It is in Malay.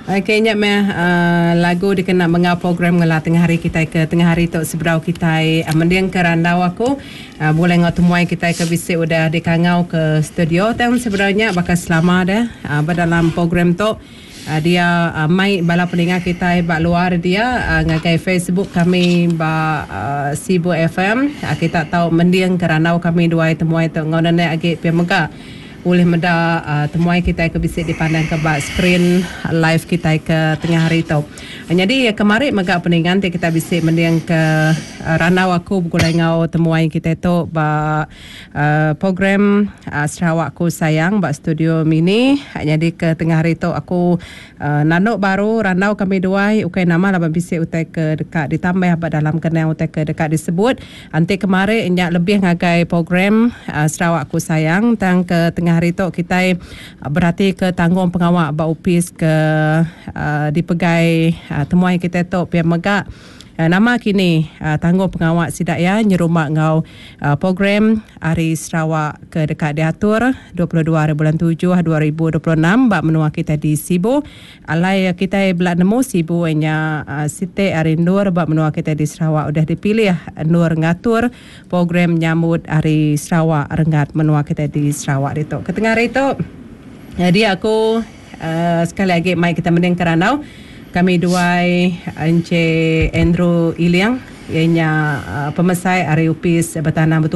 Kayaknya lagu dikena mengau program ngala tengah hari kita ke tengah hari tok seberau kita mendiang ke randau aku boleh ngau temuai kita ke bisik udah dikangau ke studio tang sebenarnya bakal selama dah dalam program tok dia mai bala pendengar kita bak luar dia ngagai Facebook kami ba Sibu FM kita tahu mendiang ke randau kami dua temuai tok ngau nene agak pemega boleh menda temuai kita ke bisik dipandang ke bak screen live kita ke tengah hari tu. Jadi kemarin megak peningan kita bisik mendiang ke ranau aku boleh ngau temuai kita tu bak program Sarawak Ku Sayang bak studio mini. Jadi ke tengah hari tu aku nanuk baru ranau kami dua ukai nama lah bisik utai ke dekat ditambah bak dalam kenal utai ke dekat disebut. Anti kemarin inyak lebih ngagai program Sarawak Ku Sayang tang ke tengah hari tu kita berhati ke tanggung pengawal bak upis ke dipegai temuai kita tu pihak megak nama kini tanggung pengawal sidak ya nyerumak ngau program Hari Sarawak ke dekat diatur 22 hari bulan 7 2026 bak menua kita di Sibu alai kita belak nemu Sibu nya Siti Arindur bak menua kita di Sarawak udah dipilih Nur ngatur program nyambut Hari Sarawak rengat menua kita di Sarawak itu ketengah hari itu jadi aku sekali lagi mai kita mending keranau kami dua Encik Andrew Iliang ianya pemesai Ari Upis Bertanah Betul